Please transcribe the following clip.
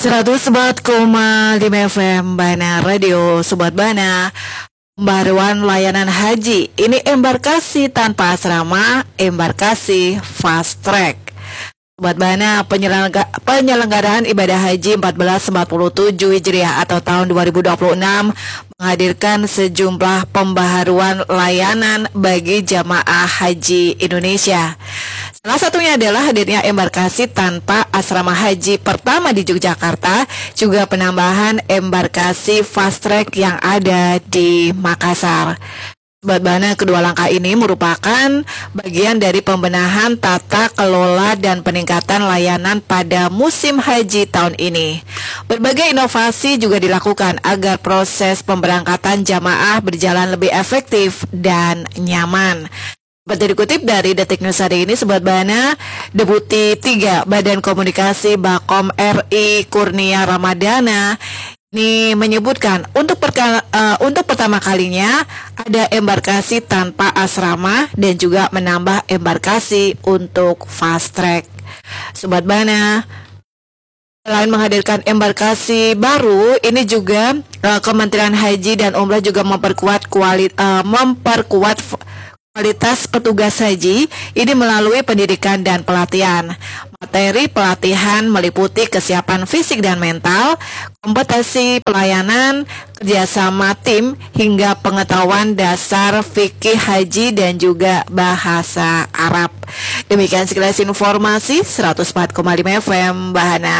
104,5 FM Bana Radio. Sobat Bana, pembaruan layanan haji. Ini embarkasi tanpa asrama, embarkasi fast track. Sobat Bana, penyelenggaraan ibadah haji 1447 Hijriah atau tahun 2026 menghadirkan sejumlah pembaharuan layanan bagi jamaah haji Indonesia. Salah satunya adalah hadirnya embarkasi tanpa asrama haji pertama di Yogyakarta, juga penambahan embarkasi fast track yang ada di Makassar. Sobat Bana, kedua langkah ini merupakan bagian dari pembenahan tata kelola dan peningkatan layanan pada musim haji tahun ini. Berbagai inovasi juga dilakukan agar proses pemberangkatan jamaah berjalan lebih efektif dan nyaman. Seperti dikutip dari Detik News hari ini, Sobat Bana, Deputi 3 Badan Komunikasi Bakom RI Kurnia Ramadana ini menyebutkan untuk pertama kalinya ada embarkasi tanpa asrama dan juga menambah embarkasi untuk fast track. Sobat Bana, selain menghadirkan embarkasi baru, ini juga Kementerian Haji dan Umrah juga memperkuat kualitas petugas haji ini melalui pendidikan dan pelatihan. Materi pelatihan meliputi kesiapan fisik dan mental, kompetensi pelayanan, kerjasama tim, hingga pengetahuan dasar fikih haji dan juga bahasa Arab. Demikian sekilas informasi 104,5 FM Bahana